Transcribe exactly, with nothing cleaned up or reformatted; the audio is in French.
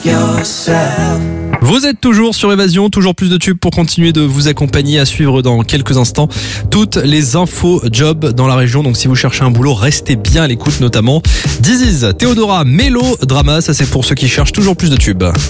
Vous êtes toujours sur Évasion, toujours plus de tubes pour continuer de vous accompagner, à suivre dans quelques instants toutes les infos jobs dans la région. Donc si vous cherchez un boulot, restez bien à l'écoute, notamment Diziz, Théodora, Mélo, Drama, ça c'est pour ceux qui cherchent toujours plus de tubes.